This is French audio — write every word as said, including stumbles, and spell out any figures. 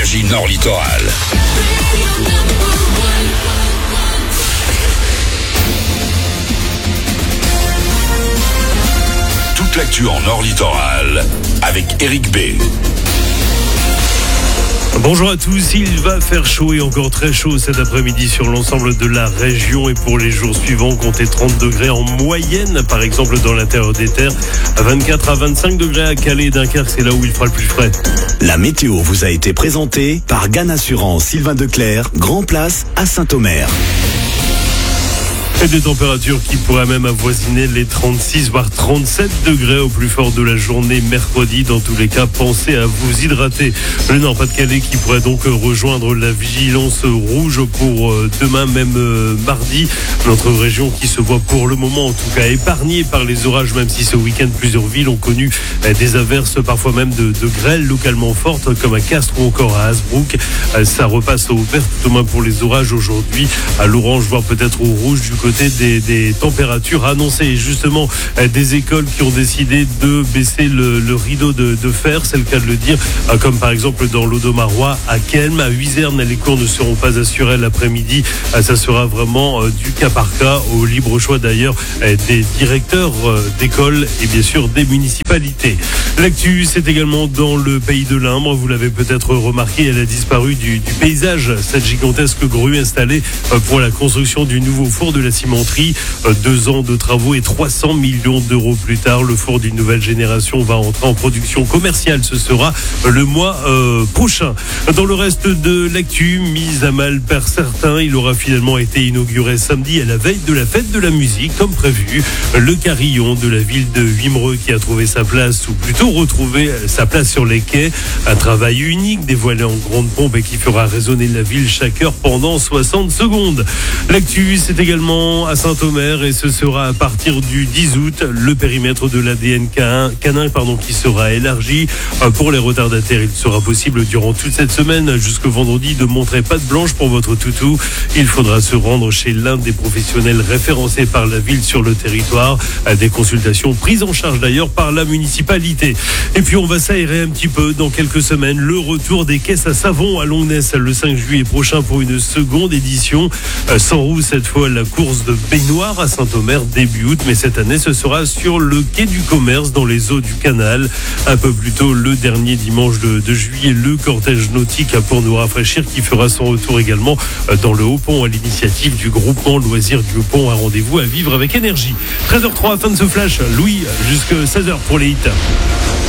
Énergie Nord Littoral. Toute l'actu en Nord Littoral avec Eric B. Bonjour à tous, il va faire chaud et encore très chaud cet après-midi sur l'ensemble de la région et pour les jours suivants, comptez trente degrés en moyenne, par exemple dans l'intérieur des terres, à vingt-quatre à vingt-cinq degrés à Calais et Dunkerque, c'est là où il fera le plus frais. La météo vous a été présentée par Gann Assurance Sylvain Declercq, Grand Place à Saint-Omer. Et des températures qui pourraient même avoisiner les trente-six voire trente-sept degrés au plus fort de la journée mercredi. Dans tous les cas, pensez à vous hydrater. Le Nord-Pas-de-Calais qui pourrait donc rejoindre la vigilance rouge pour demain, même mardi. Notre région qui se voit pour le moment en tout cas épargnée par les orages, même si ce week-end plusieurs villes ont connu des averses, parfois même de, de grêle localement fortes, comme à Castres ou encore à Hasbrook. Ça repasse au vert, tout au moins pour les orages aujourd'hui, à l'orange, voire peut-être au rouge du côté Des, des températures annoncées. Et justement, des écoles qui ont décidé de baisser le, le rideau de, de fer, c'est le cas de le dire, comme par exemple dans l'Audomarois, à Kelm, à Huizerne, les cours ne seront pas assurés l'après-midi. Ça sera vraiment du cas par cas, au libre choix d'ailleurs des directeurs d'écoles et bien sûr des municipalités. L'actu, c'est également dans le pays de l'Indre. Vous l'avez peut-être remarqué, elle a disparu du, du paysage, cette gigantesque grue installée pour la construction du nouveau four de la cimenterie. Deux ans de travaux et trois cents millions d'euros plus tard, le four d'une nouvelle génération va entrer en production commerciale. Ce sera le mois euh, prochain. Dans le reste de l'actu, mise à mal par certains, il aura finalement été inauguré samedi à la veille de la fête de la musique, comme prévu. Le carillon de la ville de Wimereux qui a trouvé sa place, ou plutôt retrouvé sa place sur les quais. Un travail unique dévoilé en grande pompe et qui fera résonner la ville chaque heure pendant soixante secondes. L'actu, c'est également à Saint-Omer et ce sera à partir du dix août le périmètre de l'A D N canin pardon, qui sera élargi. Pour les retardataires, il sera possible durant toute cette semaine jusqu'au vendredi de montrer patte blanche pour votre toutou. Il faudra se rendre chez l'un des professionnels référencés par la ville sur le territoire. Des consultations prises en charge d'ailleurs par la municipalité. Et puis on va s'aérer un petit peu dans quelques semaines. Le retour des caisses à savon à Longness le cinq juillet prochain pour une seconde édition. Sans roue cette fois, la course de baignoire à Saint-Omer début août, mais cette année ce sera sur le quai du commerce dans les eaux du canal. Un peu plus tôt le dernier dimanche de, de juillet, le cortège nautique pour nous rafraîchir qui fera son retour également dans le Haut-Pont à l'initiative du groupement Loisirs du Haut-Pont. Un rendez-vous à vivre avec énergie. treize heures zéro trois, fin de ce flash. Louis, jusqu'à seize heures pour les hits.